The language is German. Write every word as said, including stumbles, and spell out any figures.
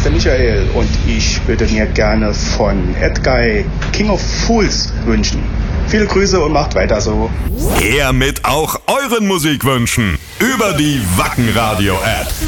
ist der Michael und ich würde mir gerne von Edguy King of Fools wünschen. Viele Grüße und macht weiter so. Her mit auch euren Musikwünschen über die Wacken Radio App.